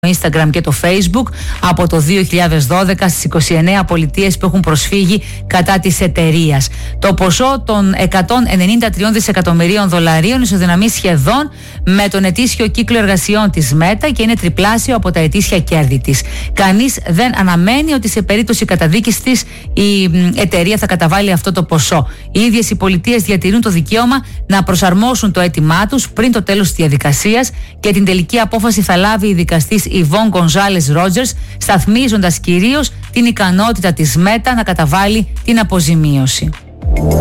Instagram και το Facebook από το 2012 στις 29 πολιτείες που έχουν προσφύγει κατά της εταιρείας. Το ποσό των 193 δισεκατομμυρίων δολαρίων ισοδυναμεί σχεδόν με τον ετήσιο κύκλο εργασιών της Μέτα και είναι τριπλάσιο από τα ετήσια κέρδη της. Κανείς δεν αναμένει ότι σε περίπτωση καταδίκης της η εταιρεία θα καταβάλει αυτό το ποσό. Οι ίδιες οι πολιτείες διατηρούν το δικαίωμα να προσαρμόσουν το αίτημά τους πριν το τέλος της διαδικασίας και την τελική απόφαση θα λάβει η δικαστής Ιβόν Γκονζάλες Ρότζερς, σταθμίζοντας κυρίως την ικανότητα της Μέτα να καταβάλει την αποζημίωση.